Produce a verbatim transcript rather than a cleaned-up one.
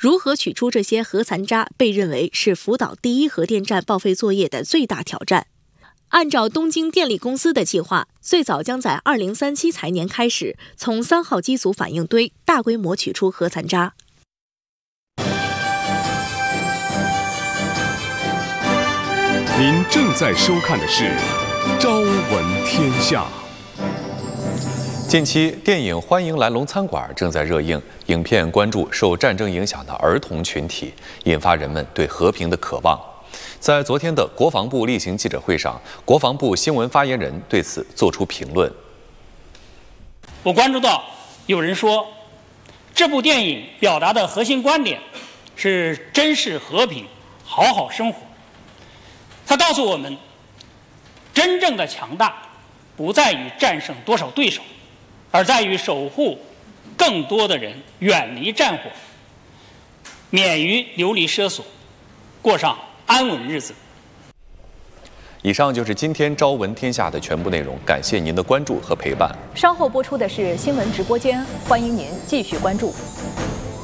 如何取出这些核残渣，被认为是福岛第一核电站报废作业的最大挑战。按照东京电力公司的计划，最早将在二零三七财年开始，从三号机组反应堆大规模取出核残渣。 您正在收看的是《朝闻天下》。 近期，电影《欢迎来龙餐馆》正在热映，影片关注受战争影响的儿童群体，引发人们对和平的渴望。在昨天的国防部例行记者会上，国防部新闻发言人对此作出评论。 我关注到有人说，这部电影表达的核心观点是珍视和平，好好生活。它告诉我们，真正的强大不在于战胜多少对手，而在于守护更多的人远离战火，免于流离失所，过上安稳日子。 以上就是今天《朝闻天下》的全部内容，感谢您的关注和陪伴。 稍后播出的是新闻直播间，欢迎您继续关注。